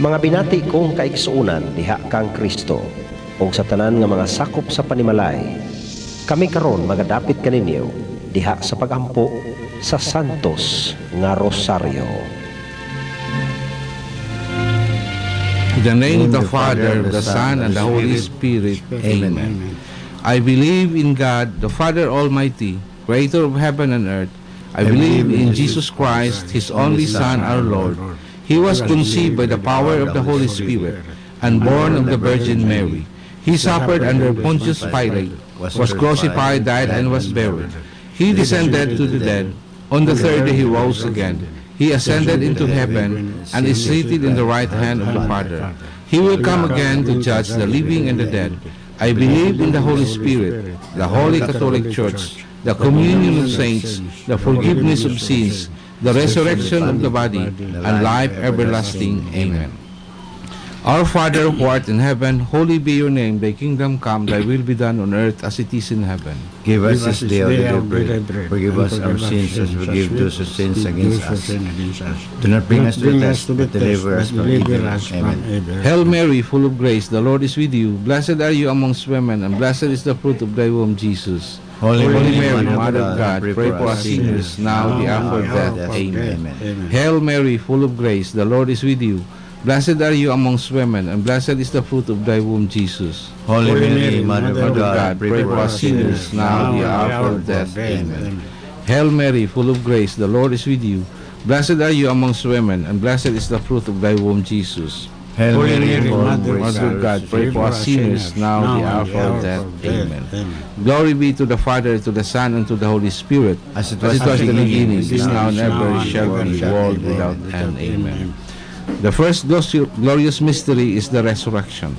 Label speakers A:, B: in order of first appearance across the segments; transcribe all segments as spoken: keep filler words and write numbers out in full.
A: Mga binati kong kaiksuunan diha kang Kristo ug sa tanan nga mga sakop sa panimalay. Kami karon magadapit kaninyo diha sa pagampo sa Santos nga Rosaryo.
B: In the name of the Father, the Son, and the Holy Spirit. Amen. I believe in God, the Father Almighty, creator of heaven and earth. I believe in Jesus Christ, His only Son, our Lord. He was conceived by the power of the Holy Spirit and born of the Virgin Mary. He suffered under Pontius Pilate, was crucified, died, and was buried. He descended to the dead. On the third day He rose again. He ascended into heaven and is seated in the right hand of the Father. He will come again to judge the living and the dead. I believe in the Holy Spirit, the Holy Catholic Church, the communion of saints, the forgiveness of sins, the resurrection of the body, and life everlasting. Amen. Our Father who art in heaven, holy be your name. Thy kingdom come, thy will be done on earth as it is in heaven.
C: Give us this day our daily bread. Forgive us our sins as we forgive those who sin against us. Do not bring us to the test, but deliver us from evil. Amen.
B: Hail Mary, full of grace, the Lord is with you. Blessed are you amongst women, and blessed is the fruit of thy womb, Jesus.
C: Holy,
B: Holy Mary, Mother of God, pray for us sinners, now and the hour of death. Amen. Hail Mary, full of grace, the Lord is with you. Blessed are you amongst women, and blessed is the fruit of thy womb, Jesus.
C: Holy Mary, Mother of God,
B: pray for us sinners, now and the hour of death. Amen. Hail Mary, full of grace, the Lord is with you. Blessed are you amongst women, and blessed is the fruit of thy womb, Jesus.
C: Hail Mary,
B: Mother of God, pray for us sinners, now and the hour of death. Amen. Glory be to the Father, to the Son, and to the Holy Spirit,
C: as it
B: was in the beginning, is now, and ever shall be, world without end. Amen. The first glorious mystery is the resurrection.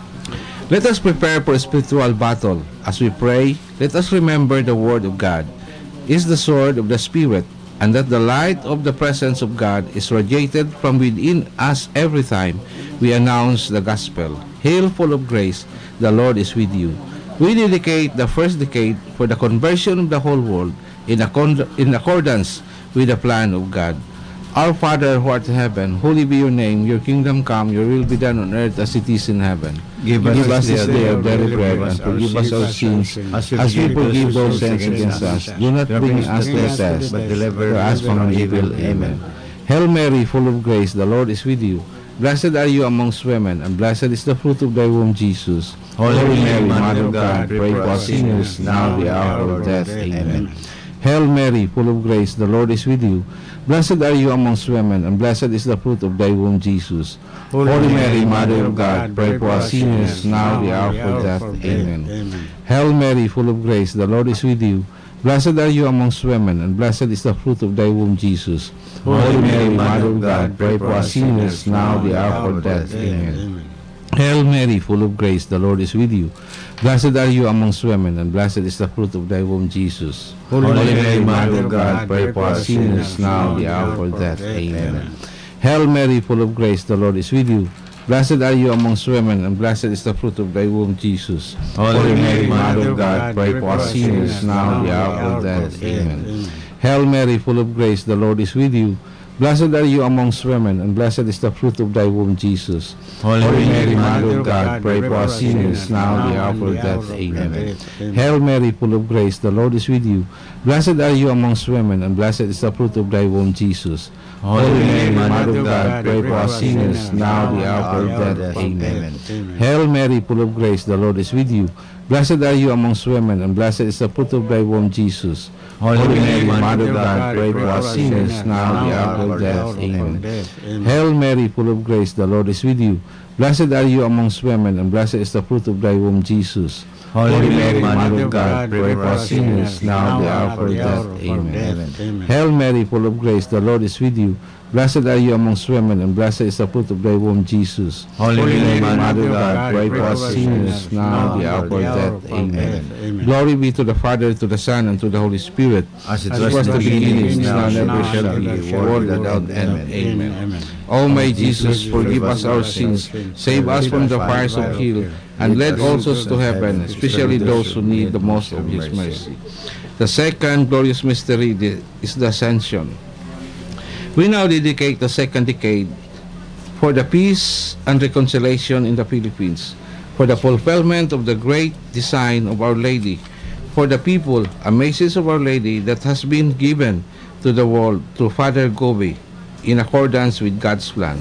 B: Let us prepare for a spiritual battle. As we pray, let us remember the Word of God is the sword of the Spirit, and that the light of the presence of God is radiated from within us every time we announce the gospel. Hail, full of grace, the Lord is with you. We dedicate the first decade for the conversion of the whole world in, accord in accordance with the plan of God. Our Father who art in heaven, holy be your name. Your kingdom come, your will be done on earth as it is in heaven.
C: Give,
B: Give
C: us
B: us this day our daily bread, and forgive us our sins, as we forgive those who sin against us. Do not bring us to the test,
C: but deliver
B: us from evil. Amen. Hail Mary, full of grace, the Lord is with you. Blessed are you amongst women, and blessed is the fruit of thy womb, Jesus.
C: Holy
B: Mary, Mother of God, pray for us sinners, now and the hour of death. Amen. Hail Mary, full of grace, the Lord is with you. Blessed are you amongst women, and blessed is the fruit of thy womb, Jesus. Holy Mary, Mother of God, pray for us sinners, now and the hour of death. Amen. Hail Mary, full of grace, the Lord is with you. Blessed are you amongst women, and blessed is the fruit of thy womb, Jesus. Holy Mary, Mother of God, pray for us sinners, now and the hour of death. Amen. Hail Mary, full of grace, the Lord is with you. Blessed are you amongst women, and blessed is the fruit of thy womb, Jesus.
C: Holy Mary, Mother of God, pray for us sinners, now and the hour of death. Amen.
B: Hail Mary, full of grace, the Lord is with you. Blessed are you amongst women, and blessed is the fruit of thy womb, Jesus.
C: Holy Mary, Mother of God,
B: pray for us sinners, now and the hour of death. Amen. Hail Mary, full of grace, the Lord is with you. Blessed are you amongst women, and blessed is the fruit of thy womb, Jesus.
C: Holy
B: Mary, Mother of God, pray for us sinners, now and the hour of death. Amen. Hail Mary, full of grace, the Lord is with you. Blessed are you amongst women, and blessed is the fruit of thy womb, Jesus. Holy Mary, Mother of God, pray for us sinners, now and the hour of death. Amen. Hail Mary, full of grace, the Lord is with you. Blessed are you amongst women, and blessed is the fruit of thy womb, Jesus. Holy Mary, Mother of God, pray for us sinners, now and the hour of death. Amen. Hail Mary, full of grace, the Lord is with you. Blessed are you amongst women, and blessed is the fruit of thy womb, Jesus.
C: Holy
B: Mary,
C: Mary,
B: Mother of God, pray for us sinners, now and the hour of death. Amen. Hail Mary, full of grace, the Lord is with you. Blessed are you amongst women, and blessed is the fruit of thy womb, Jesus.
C: Holy Mary,
B: Mother of God, pray for us sinners, now and the hour of death. Amen. Glory be to the Father, to the Son, and to the Holy Spirit,
C: as it
B: was in the beginning, is now, and ever shall be, world without end. Amen. O my Jesus, forgive us our sins, save us from the fires of hell, and lead all souls to heaven, especially those who need the most of His mercy. The second glorious mystery is the Ascension. We now dedicate the second decade for the peace and reconciliation in the Philippines, for the fulfillment of the great design of Our Lady, for the people, a message of Our Lady that has been given to the world through Father Gobi, in accordance with God's plan.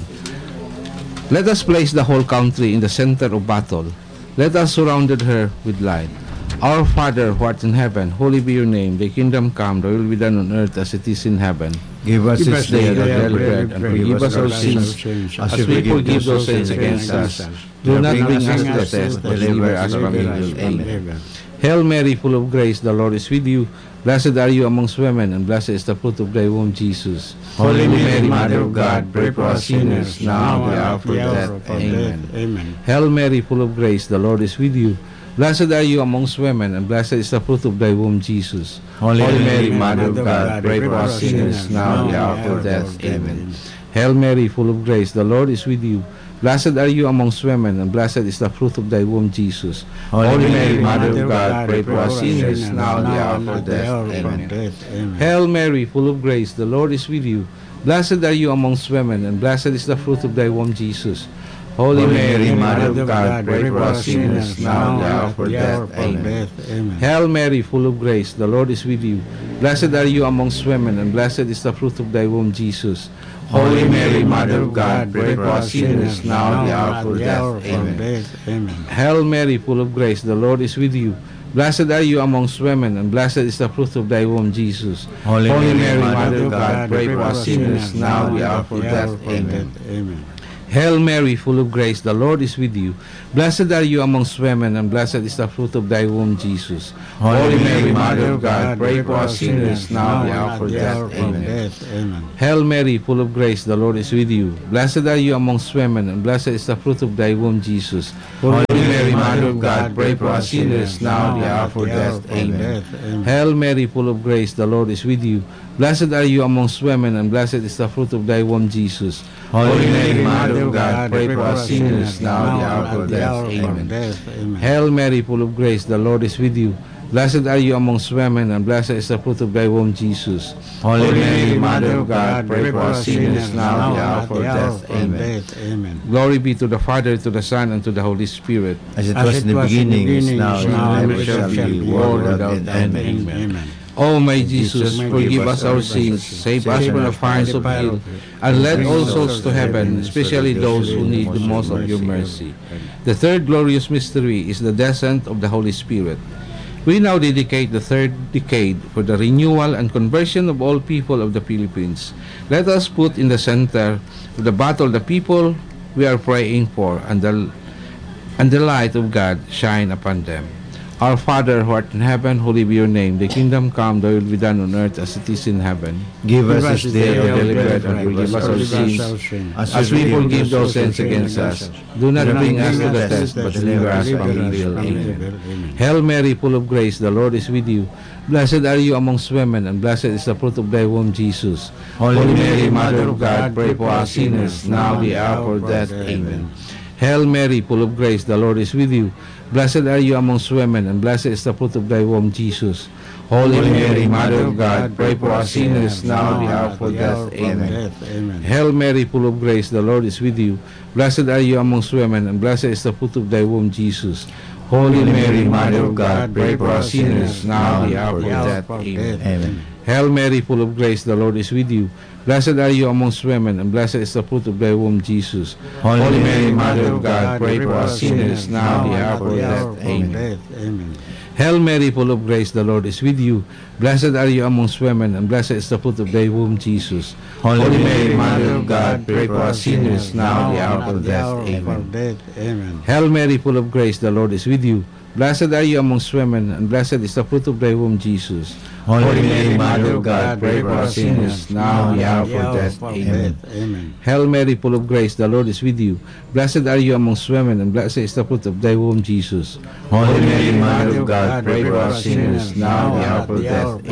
B: Let us place the whole country in the center of battle. Let us surround her with light. Our Father, who art in heaven, holy be your name. Thy kingdom come, thy will be done on earth as it is in heaven.
C: Give us
B: Give
C: this
B: us day
C: day
B: our
C: our
B: daily
C: bread,
B: bread, and forgive us our sins,
C: as
B: as we forgive those sins against us. Do not bring us to the test, but deliver us from evil. Amen. Hail Mary, full of grace, the Lord is with you. Blessed are you amongst women, and blessed is the fruit of thy womb, Jesus.
C: Holy Mary, Mother of God, pray for us sinners, now and at the hour of our death. Amen.
B: Hail Mary, full of grace, the Lord is with you. Blessed are you amongst women, and blessed is the fruit of thy womb, Jesus.
C: Holy Mary, Mother of God, pray for us sinners, now and at the hour of death. Amen.
B: Hail Mary, full of grace, the Lord is with you. Blessed are you amongst women, and blessed is the fruit of thy womb, Jesus.
C: Holy Mary, Mother of God, pray for us sinners, now and at the hour of our death. Amen.
B: Hail Mary, full of grace, the Lord is with you. Blessed are you amongst women, and blessed is the fruit of thy womb, Jesus. Holy Mary, Mother of God, pray for us sinners, now and at the hour of our death. Amen. Hail Mary, full of grace, the Lord is with you. Blessed are you amongst women, and blessed is the fruit of thy womb, Jesus.
C: Holy Mary, Mother of God, pray for us sinners, now and at the hour of our death. Amen.
B: Hail Mary, full of grace, the Lord is with you. Blessed are you amongst women, and blessed is the fruit of thy womb, Jesus.
C: Holy
B: Mary, Mother of God, pray for us sinners, now and at the hour of our death. Amen. Hail Mary, full of grace, the Lord is with you. Blessed are you amongst women, and blessed is the fruit of thy womb, Jesus.
C: Holy Mary, Mother of God, pray for us sinners, now and at the hour of our death. Amen.
B: Hail Mary, full of grace, the Lord is with you. Blessed are you amongst women, and blessed is the fruit of thy womb, Jesus.
C: Holy Mary, Mother of God, pray for us sinners, now and at the hour of our death. Amen.
B: Hail Mary, full of grace, the Lord is with you. Blessed are you amongst women, and blessed is the fruit of thy womb, Jesus.
C: Holy Mary, Mother of God, pray for us sinners, now and at the hour of our death. Amen.
B: Hail Mary, full of grace, the Lord is with you. Blessed are you amongst women, and blessed is the fruit of thy womb, Jesus.
C: Holy Mary, Mother of God, pray for us sinners, now and at the hour of our death. Amen.
B: Glory be to the Father, to the Son, and to the Holy Spirit.
C: As it was in the beginning, is now, and ever shall be, world without end. Amen.
B: O my Jesus, forgive us our sins, save us from the fires of hell, and lead all souls to heaven, especially those who need the most of your mercy. The third glorious mystery is the descent of the Holy Spirit. We now dedicate the third decade for the renewal and conversion of all people of the Philippines. Let us put in the center of the battle the people we are praying for, and the, and the light of God shine upon them. Our Father, who art in heaven, holy be your name. Thy kingdom come, thy will be done on earth as it is in heaven.
C: Give us this day
B: our
C: our
B: daily
C: daily
B: bread,
C: bread,
B: and forgive us our sins,
C: as
B: as we forgive those sins against us. Do not bring us to the test, but deliver us from evil. Amen. Hail Mary, full of grace, the Lord is with you. Blessed are you amongst women, and blessed is the fruit of thy womb, Jesus.
C: Holy Mary, Mother of God, pray for us sinners, now and at the hour of our death. Amen.
B: Hail Mary, full of grace, the Lord is with you. Blessed are you amongst women, and blessed is the fruit of thy womb, Jesus. Holy Mary, Mother of God, pray for us sinners, now and at the hour of our death. Amen. Hail Mary, full of grace, the Lord is with you. Blessed are you amongst women, and blessed is the fruit of thy womb, Jesus. Holy Mary, Mother of God, pray for us sinners, now and at the hour of our death. Amen. Hail Mary, full of grace, the Lord is with you. Blessed are you amongst women, and blessed is the fruit of thy womb, Jesus.
C: Holy Mary, Mother of God, pray for us sinners, now and at the hour of our death.
B: Amen. Hail Mary, full of grace, the Lord is with you. Blessed are you amongst women, and blessed is the fruit of thy womb, Jesus.
C: Holy Mary, Mother of God, pray for us sinners, now and at the hour of our death.
B: Amen. Hail Mary, full of grace, the Lord is with you. Blessed are you amongst women, and blessed is the fruit of thy womb, Jesus.
C: Holy Mary, Mother of God, pray for us sinners, now and at the hour of our death.
B: Amen. Hail Mary, full of grace, the Lord is with you. Blessed are you amongst women, and blessed is the fruit of thy womb, Jesus.
C: Holy Mary, Mother of God, pray for us sinners, now and at the hour of our death.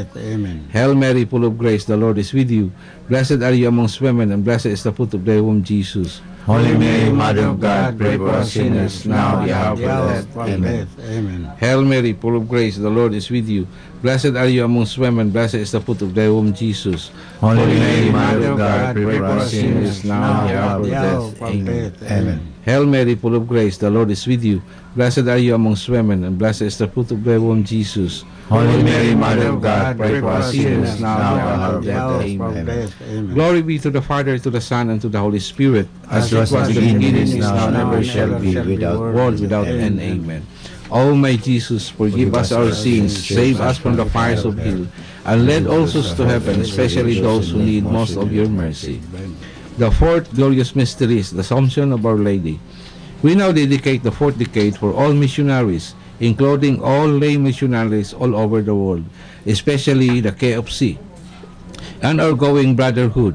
B: Amen. Hail Mary, full of grace, the Lord is with you. Blessed are you amongst women, and blessed is the fruit of thy womb, Jesus.
C: Holy Mary, Mother of God, pray for us sinners, now and at the hour of our death. Amen.
B: Hail Mary, full of grace, the Lord is with you. Blessed are you amongst women, blessed is the fruit of thy womb, Jesus.
C: Holy Mary, Mother of God, pray for us sinners, now and at the hour of our death. Amen.
B: Hail Mary, full of grace, the Lord is with you. Blessed are you amongst women, and blessed is the fruit of thy womb, Jesus.
C: Holy Mary, Mother of God, pray for us sinners, now and at the hour of our death. Amen.
B: Glory be to the Father, to the Son, and to the Holy Spirit,
C: as it was in the beginning, is now, and ever shall be, without
B: world without end. Amen. O my Jesus, forgive us our sins, save us from the fires of hell, and lead all souls to heaven, especially those who need most of your mercy. The fourth glorious mystery is the Assumption of Our Lady. We now dedicate the fourth decade for all missionaries, including all lay missionaries all over the world, especially the K F C, and our going brotherhood.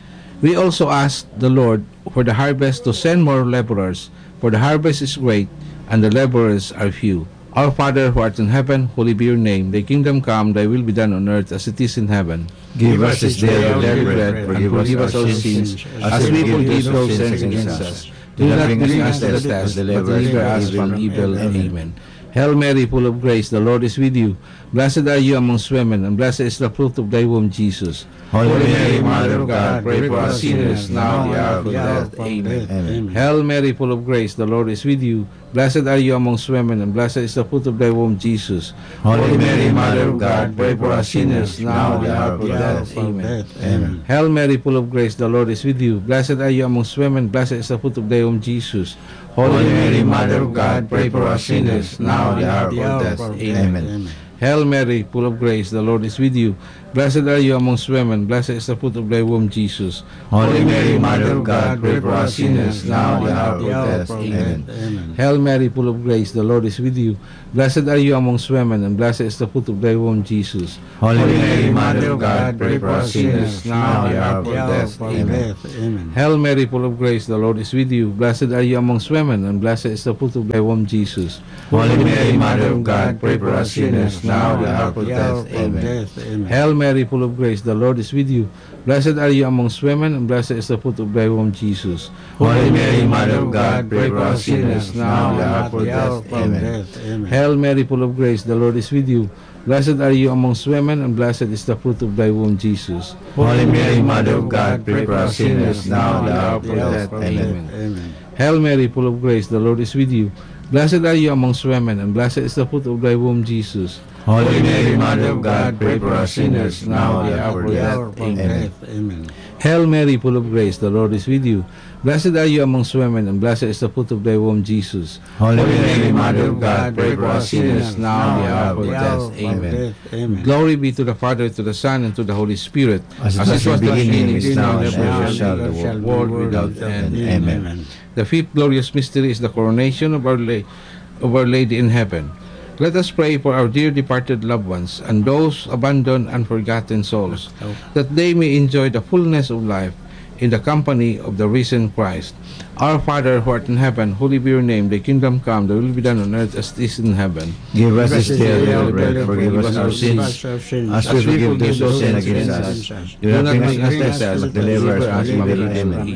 B: We also ask the Lord for the harvest to send more laborers, for the harvest is great, and the laborers are few. Our Father who art in heaven, holy be your name. Thy kingdom come, thy will be done on earth as it is in heaven.
C: Give us this day our daily bread,
B: and forgive us our sins, as we forgive those who sin against us. Do not bring us to the test, but deliver us from evil. Amen. Hail Mary, full of grace, the Lord is with you. Blessed are you amongst women, and blessed is the fruit of thy womb, Jesus.
C: Holy Mary, Mother of God,
B: pray for us sinners, now and at the hour of death. Amen.
C: Amen.
B: Hail Mary, full of grace, the Lord is with you. Blessed are you amongst women, and blessed is the fruit of thy womb, Jesus.
C: Holy Mary, Mother of God, pray for us sinners, now and at the hour of death.
B: Amen.
C: Amen.
B: Hail Mary, full of grace, the Lord is with you. Blessed are you amongst women, blessed is the fruit of thy womb, Jesus.
C: Holy Mary, Mother of God, pray for us sinners, now and at the hour of death. Amen.
B: Hail Mary, full of grace, the Lord is with you. Blessed are you amongst women, blessed is the fruit of thy womb, Jesus.
C: Holy Mary, Mother of God, pray for us sinners, now and at the hour of death. Amen.
B: Hail Mary, full of grace, the Lord is with you. Blessed are you amongst women, and blessed is the fruit of thy womb, Jesus.
C: Holy Mary, Mother of God, pray for us sinners, now and at the hour of death.
B: Amen. Hail Mary, full of grace, the Lord is with you. Blessed are you amongst women, and blessed is the fruit of thy womb, Jesus.
C: Holy Mary, Mother of God, pray for us sinners, now and at the hour of death. Amen.
B: Hail Mary, full of grace, the Lord is with you. Blessed are you amongst women, and blessed is the fruit of thy womb, Jesus.
C: Holy Mary, Mother of God, pray for us sinners, now and at the hour of death. Amen.
B: Hail Mary, full of grace, the Lord is with you. Blessed are you amongst women, and blessed is the fruit of thy womb, Jesus.
C: Holy Mary, Mother of God, pray for us sinners, now and at the hour of death. Amen.
B: Amen. Hail Mary, full of grace, the Lord is with you. Blessed are you amongst women, and blessed is the fruit of thy womb, Jesus.
C: Holy Mary, Mother of God, pray for us sinners, now and at the hour of death. Amen.
B: Amen. Hail Mary, full of grace, the Lord is with you. Blessed are you amongst women, and blessed is the fruit of thy womb, Jesus.
C: Holy Mary, Mother of God, pray for us sinners, now and at the hour of death.
B: Amen. Amen. Glory be to the Father, to the Son, and to the Holy Spirit,
C: as it was in the beginning, is now, and ever shall be, the world without end. Amen.
B: The fifth glorious mystery is the coronation of Our, La- of Our Lady in heaven. Let us pray for our dear departed loved ones and those abandoned and forgotten souls, that they may enjoy the fullness of life in the company of the risen Christ. Our Father who art in heaven, holy be your name. Thy kingdom come, thy will be done on earth as it is in heaven.
C: Give us this day our daily bread, forgive us our sins, as we forgive those who sin against us. Do not bring us to test, but deliver us from evil.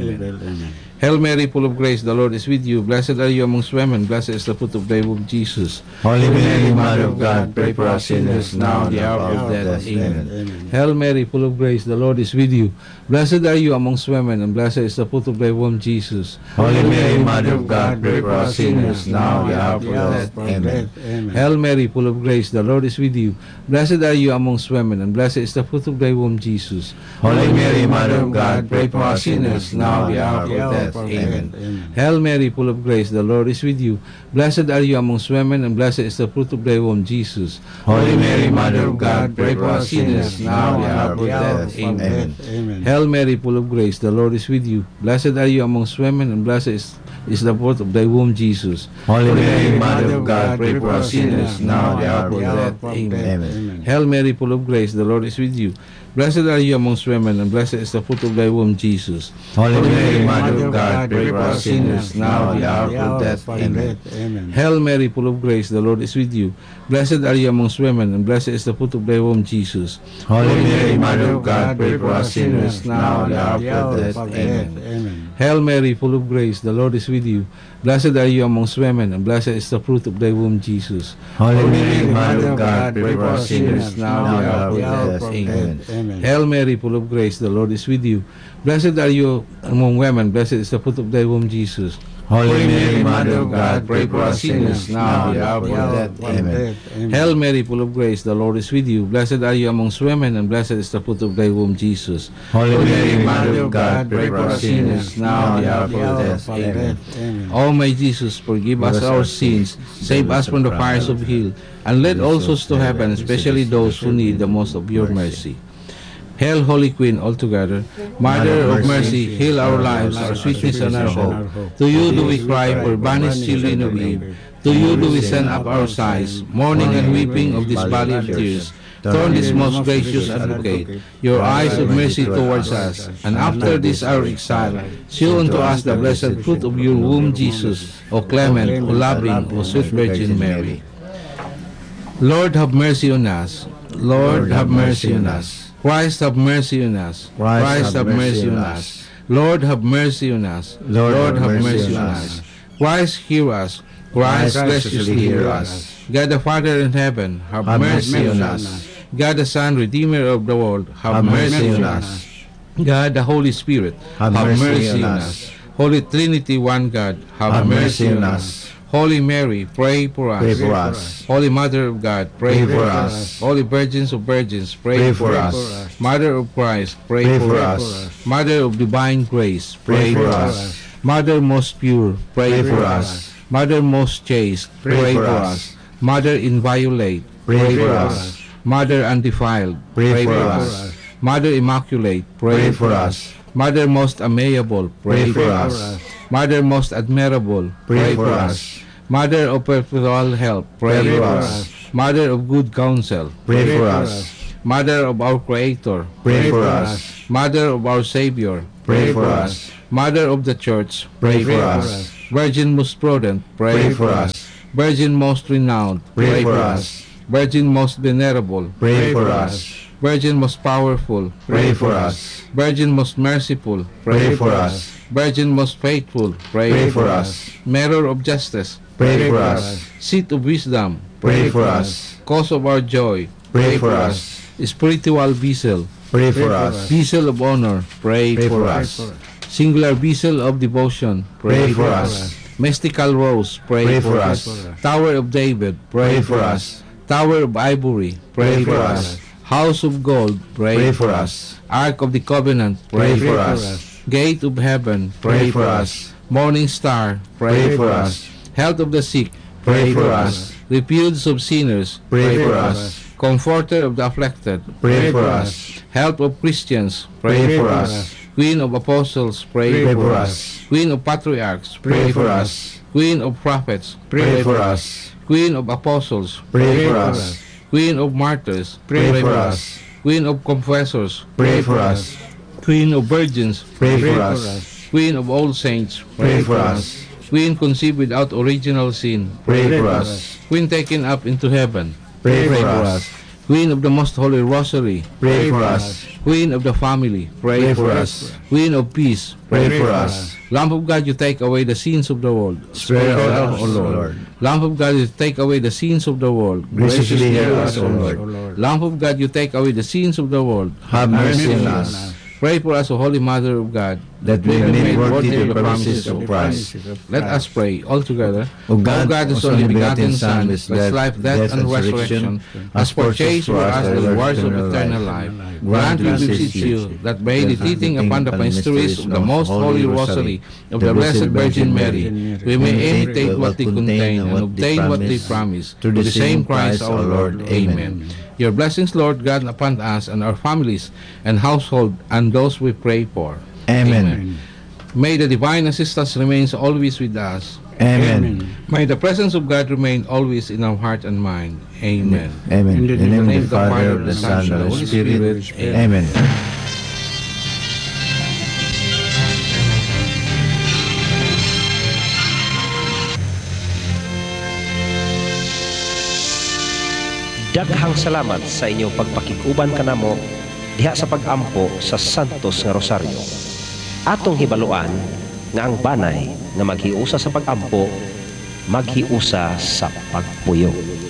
C: Amen.
B: Hail Mary, full of grace, the Lord is with you. Blessed are you amongst women, blessed is the fruit of thy womb, Jesus.
C: Holy Mary, Mother of God, pray for us sinners, now and at the hour of death.
B: Amen. Hail Mary, full of grace, the Lord is with you. Blessed are you amongst women, and blessed is the fruit of thy womb, Jesus.
C: Holy Mary, Mother of God, pray for us sinners, now and at the hour of death. Amen.
B: Hail Mary, full of grace, the Lord is with you. Blessed are you amongst women, and blessed is the fruit of thy womb, Jesus.
C: Holy Mary, Mother of God, pray for us sinners, now and at the hour of death.
B: Amen. Hail Mary, full of grace, the Lord is with you. Blessed are you amongst women, and blessed is the fruit of thy womb, Jesus.
C: Holy Mary, Mother of God, pray for us sinners, now and at the hour of death. Amen.
B: Hail Mary, full of grace, the Lord is with you. Blessed are you amongst women, and blessed is, is the fruit of thy womb, Jesus.
C: Holy Mary, Mother of God, pray for us sinners, now and at the hour of death.
B: Amen. Hail Mary, full of grace, the Lord is with you. Blessed are you amongst women, and blessed is the fruit of thy womb, Jesus.
C: Holy Mary, Mother of God, pray for us sinners, now and at the hour of our death. Amen.
B: Hail Mary, full of grace, the Lord is with you. Blessed are you amongst women, and blessed is the fruit of thy womb, Jesus.
C: Holy Mary, Mother of God, pray for us sinners, now and at the hour of our death. Amen.
B: Hail Mary, full of grace, the Lord is with you. Blessed are you amongst women, and blessed is the fruit of thy womb, Jesus.
C: Holy Mary, Mother of God, pray for us sinners, now and at the hour of our death. Amen.
B: Hail Mary, full of grace, the Lord is with you. Blessed are you among women, blessed is the fruit of thy womb, Jesus.
C: Holy Mary, Mother of God, pray for us sinners, now and at the hour of our death. Amen.
B: Hail Mary, full of grace, the Lord is with you. Blessed are you amongst women, and blessed is the fruit of thy womb, Jesus.
C: Holy Mary, Mother of God, pray for us sinners, now and at the hour of our death. Amen.
B: O my Jesus, forgive us our sins, save us from the fires of hell, and lead all souls to heaven, especially those who need the most of your mercy. Hail, Holy Queen, altogether, Mother of mercy, heal our lives, our sweetness, and our hope. To you do we cry, for banished children of Eve. To you do we send up our sighs, mourning and weeping of this valley of tears. Turn this most gracious advocate your eyes of mercy towards us, and after this our exile, show unto us the blessed fruit of your womb, Jesus, O clement, O loving, O sweet Virgin Mary. Lord, have mercy on us. Lord, have mercy on us. Christ, have mercy on us. Christ, have mercy on us. Lord, have mercy on us. Lord, have mercy on us. Christ, hear us. Christ, graciously hear us. God the Father in heaven, have mercy on us. God the Son, Redeemer of the world, have mercy on us. God the Holy Spirit, have mercy on us. Holy Trinity, one God, have mercy on us. Holy Mary, pray for us.
C: Pray for us.
B: Holy Mother of God, pray,
C: Pray
B: for
C: for
B: us.
C: us.
B: Holy Virgins of Virgins, pray,
C: Pray
B: for
C: for
B: us.
C: us.
B: Mother of Christ, pray,
C: Pray
B: for
C: for
B: us.
C: us.
B: Mother of Divine Grace, pray,
C: Pray for
B: for us.
C: us.
B: Mother most pure, pray,
C: Pray
B: for
C: for
B: us.
C: us.
B: Mother most chaste,
C: Pray
B: pray,
C: for
B: for
C: us.
B: us. Mother inviolate,
C: Pray for us.
B: Mother undefiled,
C: Pray for
B: for
C: us.
B: Mother immaculate,
C: Pray
B: pray,
C: for us.
B: Mother most amiable, pray,
C: Pray for us.
B: Mother most admirable,
C: Pray for us.
B: Mother of perpetual help, pray,
C: Pray
B: for
C: for
B: us.
C: us.
B: Mother of good counsel,
C: Pray for us.
B: Mother of our Creator,
C: Pray for us.
B: Mother of our Savior,
C: Pray for us.
B: Mother of the Church,
C: Pray for us.
B: Virgin most prudent, pray,
C: Pray for us.
B: Virgin most renowned,
C: Pray for us.
B: Virgin most venerable,
C: Pray for us.
B: Virgin most powerful,
C: Pray for us.
B: Virgin most merciful,
C: Pray for us.
B: Virgin most faithful,
C: Pray for us.
B: Mirror of justice,
C: Pray for us.
B: Seat of wisdom,
C: Pray for us.
B: Cause of our joy,
C: Pray for us.
B: Spiritual vessel,
C: Pray for us.
B: vessel of honor, pray,
C: Pray
B: for
C: for
B: us.
C: us.
B: Singular vessel of devotion,
C: Pray for us.
B: Mystical rose, pray,
C: Pray
B: for
C: for
B: us.
C: us.
B: Tower of David, pray,
C: Pray for us.
B: Tower of Ivory,
C: Pray
B: pray,
C: for
B: for
C: us.
B: us. House of Gold, pray,
C: Pray for us.
B: Ark of the Covenant,
C: Pray
B: pray,
C: for us.
B: Gate of Heaven,
C: Pray
B: pray,
C: for
B: for
C: us.
B: us. Morning Star,
C: Pray
B: pray,
C: for us.
B: Health of the sick,
C: Pray for us.
B: Refuge of sinners,
C: Pray for us.
B: Comforter of the afflicted,
C: Pray for us.
B: Help of Christians,
C: Pray
B: pray,
C: for us.
B: Queen of Apostles, pray,
C: Pray for us.
B: Queen of Patriarchs,
C: Pray for us.
B: Queen of Prophets,
C: Pray for us.
B: Queen of Apostles,
C: Pray for us.
B: Queen of Martyrs,
C: Pray for us.
B: Queen of Confessors,
C: Pray for us.
B: Queen of Virgins,
C: Pray for us.
B: Queen of all saints,
C: Pray for us.
B: Queen conceived without original sin,
C: Pray for us.
B: Queen taken up into heaven,
C: Pray for us.
B: Queen of the Most Holy Rosary,
C: Pray for us.
B: Queen of the Family, pray,
C: Pray
B: for
C: for
B: us.
C: us.
B: Queen of Peace,
C: Pray for us.
B: Lamb of God, you take away the sins of the world.
C: Spare us,
B: O
C: O
B: Lord.
C: Lord.
B: Lamb of God, you take away the sins of the world.
C: Graciously hear us, O Lord.
B: Lamb of God, you take away the sins of the world.
C: Have mercy on us.
B: Pray for us, O Holy Mother of God,
C: That we may be worthy of the promises of Christ.
B: Let us pray all together.
C: O God,
B: whose only begotten Son, with life, death, and resurrection, has purchased for us the rewards of eternal life, grant, we beseech you, that by meditating upon the mysteries of the most holy Rosary of the Blessed Virgin Mary, we may imitate what they contain and obtain what they promise. Through the same Christ our Lord. Amen. Your blessings, Lord God, upon us and our families and household and those we pray for.
C: Amen.
B: May the divine assistance remains always with us.
C: Amen.
B: May the presence of God remain always in our heart and mind. Amen.
C: Amen. In the name of the Father, the Son, and the Holy Spirit. Amen.
A: Daghang salamat sa inyong pagpakig-uban kanamo diha sa pag-ampo sa Santos nga Rosaryo. Atong hibaluan nga ang banay nga maghiusa sa pag-ampo, maghiusa sa pagpuyo.